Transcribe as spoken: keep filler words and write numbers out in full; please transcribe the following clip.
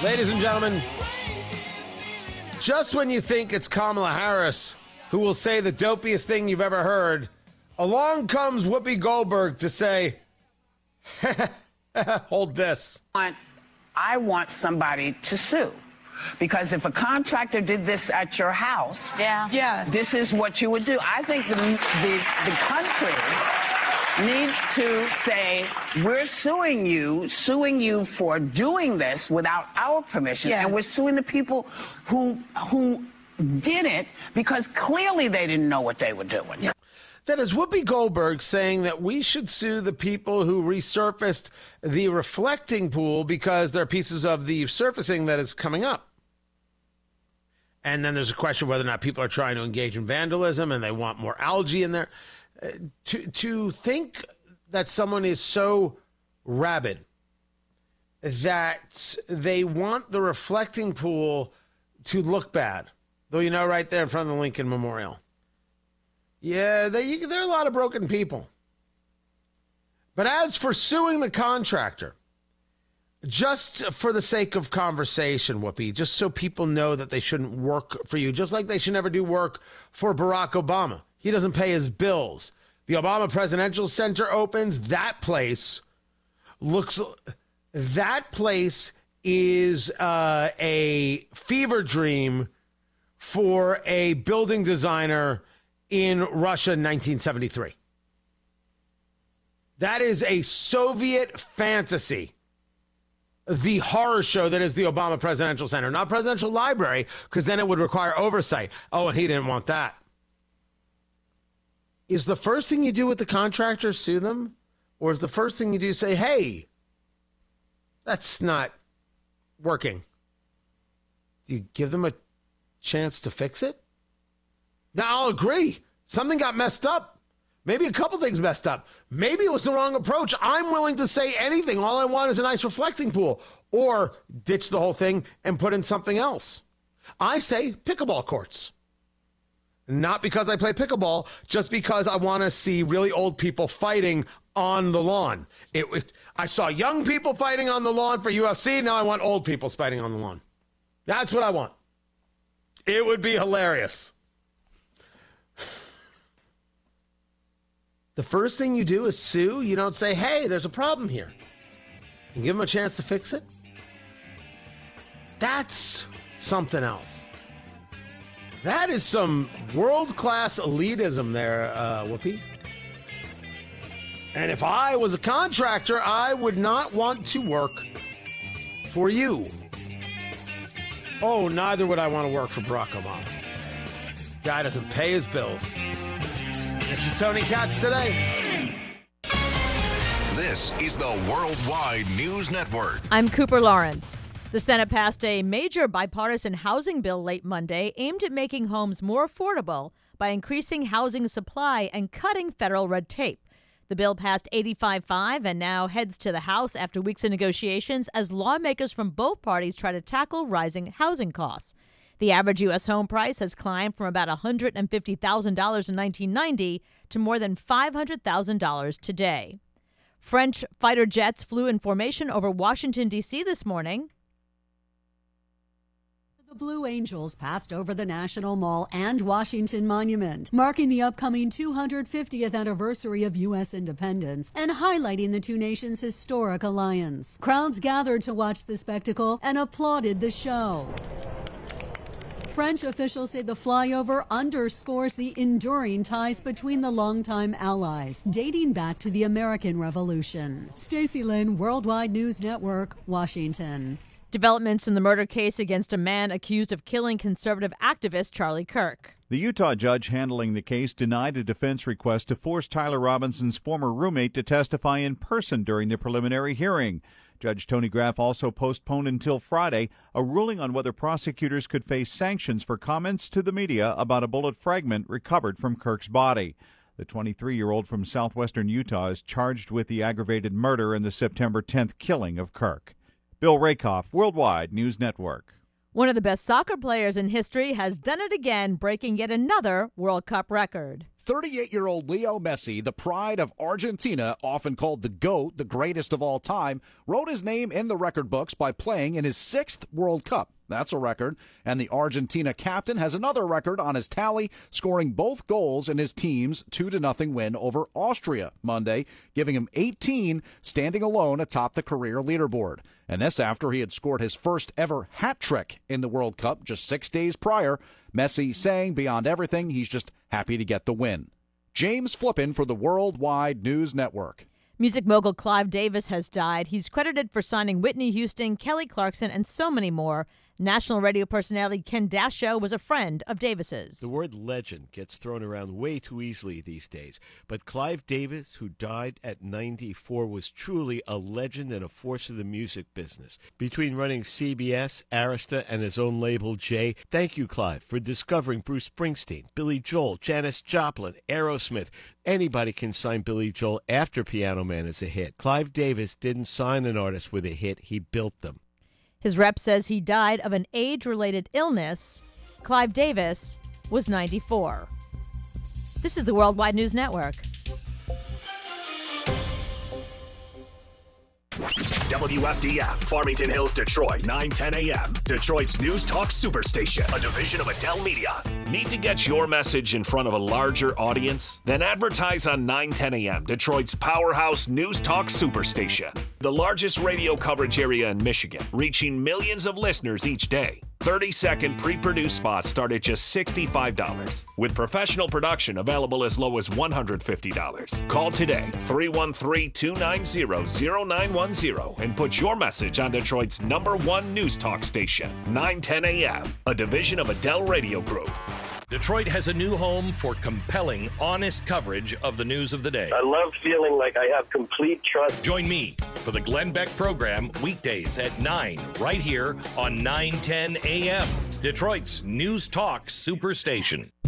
Ladies and gentlemen, just when you think it's Kamala Harris who will say the dopiest thing you've ever heard, along comes Whoopi Goldberg to say, hold this. I want somebody to sue. Because if a contractor did this at your house, yeah. yes. this is what you would do. I think the, the, the country needs to say, we're suing you, suing you for doing this without our permission. Yes. And we're suing the people who who did it because clearly they didn't know what they were doing. That is Whoopi Goldberg saying that we should sue the people who resurfaced the reflecting pool because there are pieces of the surfacing that is coming up. And then there's a question whether or not people are trying to engage in vandalism and they want more algae in there. Uh, to to think that someone is so rabid that they want the reflecting pool to look bad, though, you know, right there in front of the Lincoln Memorial. Yeah, they, you, there are a lot of broken people. But as for suing the contractor, just for the sake of conversation, Whoopi, just so people know that they shouldn't work for you, just like they should never do work for Barack Obama. He doesn't pay his bills. The Obama Presidential Center opens. That place looks, that place is uh, a fever dream for a building designer in Russia in nineteen seventy-three. That is a Soviet fantasy. The horror show that is the Obama Presidential Center, not Presidential Library, because then it would require oversight. Oh, and he didn't want that. Is the first thing you do with the contractor sue them? Or is the first thing you do say, hey, that's not working? Do you give them a chance to fix it? Now, I'll agree. Something got messed up. Maybe a couple things messed up. Maybe it was the wrong approach. I'm willing to say anything. All I want is a nice reflecting pool. Or ditch the whole thing and put in something else. I say pickleball courts. Not because I play pickleball, just because I want to see really old people fighting on the lawn. It was, I saw young people fighting on the lawn for U F C. Now I want old people fighting on the lawn. That's what I want. It would be hilarious. The first thing you do is sue. You don't say, hey, there's a problem here. And give them a chance to fix it. That's something else. That is some world-class elitism there, uh, Whoopi. And if I was a contractor, I would not want to work for you. Oh, neither would I want to work for Barack Obama. Guy doesn't pay his bills. This is Tony Katz today. This is the Worldwide News Network. I'm Cooper Lawrence. The Senate passed a major bipartisan housing bill late Monday aimed at making homes more affordable by increasing housing supply and cutting federal red tape. The bill passed eighty-five five and now heads to the House after weeks of negotiations as lawmakers from both parties try to tackle rising housing costs. The average U S home price has climbed from about one hundred fifty thousand dollars in nineteen ninety to more than five hundred thousand dollars today. French fighter jets flew in formation over Washington, D C this morning. The Blue Angels passed over the National Mall and Washington Monument, marking the upcoming two hundred fiftieth anniversary of U S independence and highlighting the two nations' historic alliance. Crowds gathered to watch the spectacle and applauded the show. French officials say the flyover underscores the enduring ties between the longtime allies, dating back to the American Revolution. Stacey Lynn, Worldwide News Network, Washington. Developments in the murder case against a man accused of killing conservative activist Charlie Kirk. The Utah judge handling the case denied a defense request to force Tyler Robinson's former roommate to testify in person during the preliminary hearing. Judge Tony Graff also postponed until Friday a ruling on whether prosecutors could face sanctions for comments to the media about a bullet fragment recovered from Kirk's body. The twenty-three-year-old from southwestern Utah is charged with the aggravated murder and the September tenth killing of Kirk. Bill Rakoff, Worldwide News Network. One of the best soccer players in history has done it again, breaking yet another World Cup record. thirty-eight-year-old Leo Messi, the pride of Argentina, often called the GOAT, the greatest of all time, wrote his name in the record books by playing in his sixth World Cup. That's a record. And the Argentina captain has another record on his tally, scoring both goals in his team's two to nothing win over Austria Monday, giving him eighteen, standing alone atop the career leaderboard. And this after he had scored his first ever hat trick in the World Cup just six days prior. Messi saying beyond everything, he's just happy to get the win. James Flippin for the Worldwide News Network. Music mogul Clive Davis has died. He's credited for signing Whitney Houston, Kelly Clarkson, and so many more. National radio personality Ken Dashow was a friend of Davis's. The word legend gets thrown around way too easily these days. But Clive Davis, who died at ninety-four, was truly a legend and a force of the music business. Between running C B S, Arista, and his own label, J, thank you, Clive, for discovering Bruce Springsteen, Billy Joel, Janis Joplin, Aerosmith. Anybody can sign Billy Joel after Piano Man is a hit. Clive Davis didn't sign an artist with a hit. He built them. His rep says he died of an age-related illness. Clive Davis was ninety-four. This is the Worldwide News Network. W F D F, Farmington Hills, Detroit, nine ten a.m. Detroit's News Talk Superstation, a division of Adele Media. Need to get your message in front of a larger audience? Then advertise on nine ten a.m., Detroit's powerhouse News Talk Superstation. The largest radio coverage area in Michigan, reaching millions of listeners each day. thirty-second pre-produced spots start at just sixty-five dollars, with professional production available as low as one hundred fifty dollars. Call today, three one three, two nine zero, zero nine one zero, and put your message on Detroit's number one news talk station, nine ten a.m., a division of Adele Radio Group. Detroit has a new home for compelling, honest coverage of the news of the day. I love feeling like I have complete trust. Join me for the Glenn Beck program weekdays at nine, right here on nine ten a.m., Detroit's News Talk Superstation.